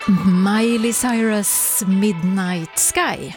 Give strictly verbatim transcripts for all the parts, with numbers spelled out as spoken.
Miley Cyrus, Midnight Sky.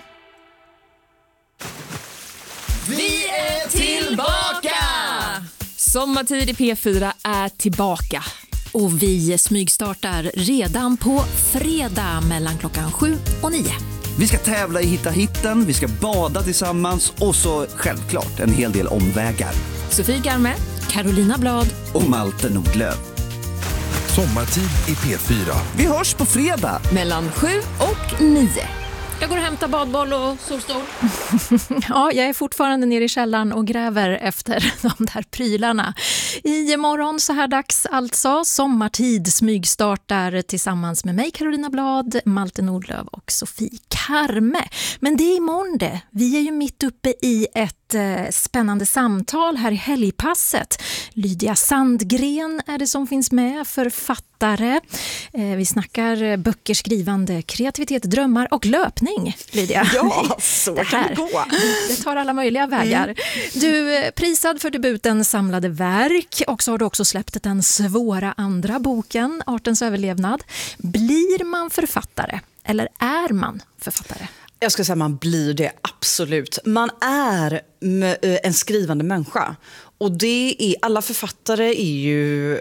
Vi är tillbaka! Sommartid i P fyra är tillbaka. Och vi smygstartar redan på fredag mellan klockan sju och nio. Vi ska tävla i Hitta hitten, vi ska bada tillsammans och så självklart en hel del omvägar. Sofie Garme, Carolina Blad och Malte Nordlöf. Sommartid i P fyra. Vi hörs på fredag mellan sju och nio. Jag går och hämtar badboll och solstol. Ja, jag är fortfarande nere i källaren och gräver efter de där prylarna. I morgon så här dags alltså, sommartid smygstartar tillsammans med mig, Carolina Blad, Malte Nordlöf och Sofie Karme. Men det är imorgon det. Vi är ju mitt uppe i ett eh, spännande samtal här i helgpasset. Lydia Sandgren är det som finns med, författare. Eh, vi snackar böcker, skrivande, kreativitet, drömmar och löpning. Lydia. Ja, så det kan det gå. Det tar alla möjliga vägar. Mm. Du, prisad för debuten Samlade verk, och så har du också släppt den svåra andra boken, Artens överlevnad. Blir man författare eller är man författare? Jag ska säga man blir det, absolut. Man är en skrivande människa. Och det är, alla författare är ju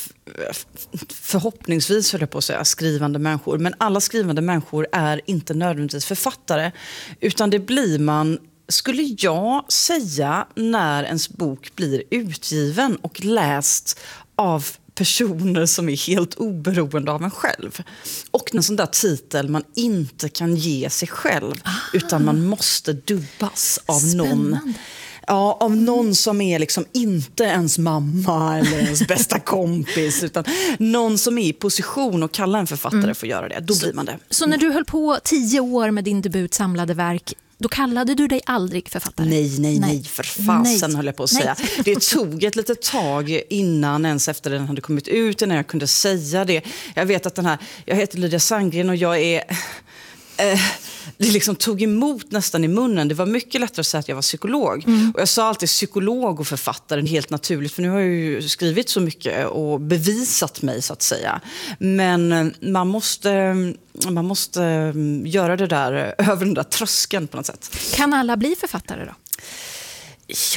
förhoppningsvis, höll jag på att säga, skrivande människor. Men alla skrivande människor är inte nödvändigtvis författare. Utan det blir man, skulle jag säga, när ens bok blir utgiven och läst av personer som är helt oberoende av en själv. Och en sån där titel man inte kan ge sig själv, ah. utan man måste dubbas av Spännande. någon. Ja, av någon som är liksom inte ens mamma eller ens bästa kompis, utan någon som är i position och kallar en författare mm. för att göra det. Då så, blir man det. Så när du höll på tio år med din debut Samlade verk, då kallade du dig aldrig författare? Nej, nej, nej, nej för fasen nej. höll jag på att säga. Nej. Det tog ett litet tag innan, ens efter den hade kommit ut, innan jag kunde säga det. Jag vet att den här, jag heter Lydia Sandgren och jag är... Eh, det liksom tog emot nästan i munnen. Det var mycket lättare att säga att jag var psykolog. Mm. Och jag sa alltid psykolog och författare, helt naturligt. För nu har jag ju skrivit så mycket och bevisat mig, så att säga. Men man måste, man måste göra det där över den där tröskeln på något sätt. Kan alla bli författare då? Ja...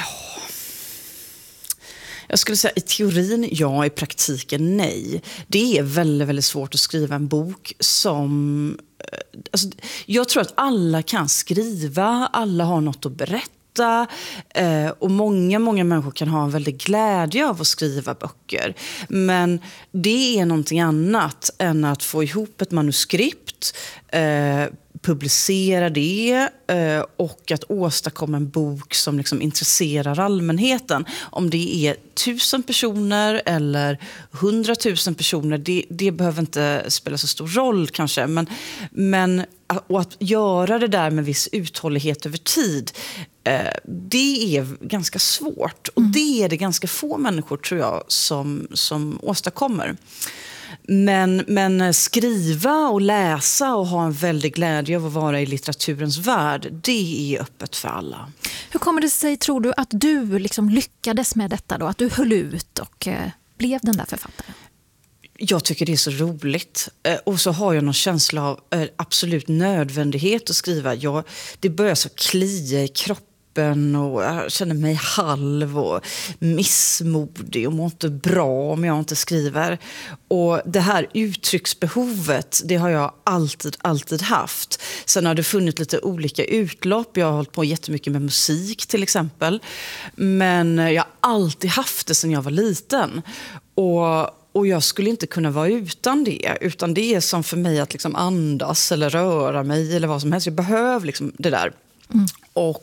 Jag skulle säga i teorin ja, i praktiken nej. Det är väldigt, väldigt svårt att skriva en bok som... Alltså, jag tror att alla kan skriva, alla har något att berätta. Eh, och många, många människor kan ha en väldig glädje av att skriva böcker. Men det är någonting annat än att få ihop ett manuskript, eh, publicera det eh, och att åstadkomma en bok som liksom intresserar allmänheten. Om det är tusen personer eller hundratusen personer, det, det behöver inte spela så stor roll kanske. Men, men och att göra det där med viss uthållighet över tid, eh, det är ganska svårt. Och det är det ganska få människor, tror jag, som, som åstadkommer. Men, men skriva och läsa och ha en väldig glädje av att vara i litteraturens värld, det är öppet för alla. Hur kommer det sig, tror du, att du liksom lyckades med detta då? Att du höll ut och eh, blev den där författaren? Jag tycker det är så roligt. Och så har jag någon känsla av absolut nödvändighet att skriva. Jag, det börjar så klia i kroppen. Och jag känner mig halv och missmodig och mår inte bra om jag inte skriver. Och det här uttrycksbehovet, det har jag alltid, alltid haft. Sen har det funnits lite olika utlopp. Jag har hållit på jättemycket med musik till exempel. Men jag har alltid haft det sedan jag var liten. Och Och jag skulle inte kunna vara utan det. Utan det är som för mig att liksom andas eller röra mig eller vad som helst. Jag behöver liksom det där. Mm. Och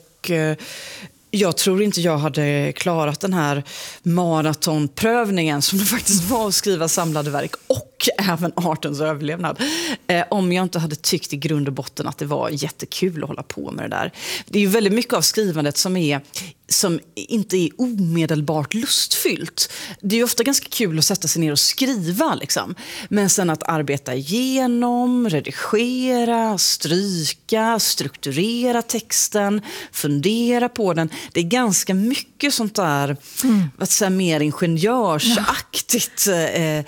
jag tror inte jag hade klarat den här maratonprövningen som det faktiskt var att skriva Samlade verk och även Artens överlevnad. Eh, om jag inte hade tyckt i grund och botten att det var jättekul att hålla på med det där. Det är ju väldigt mycket av skrivandet som är som inte är omedelbart lustfyllt. Det är ju ofta ganska kul att sätta sig ner och skriva liksom. Men sen att arbeta igenom, redigera, stryka, strukturera texten, fundera på den. Det är ganska mycket sånt där mm. vad säga, mer ingenjörsaktigt. Eh,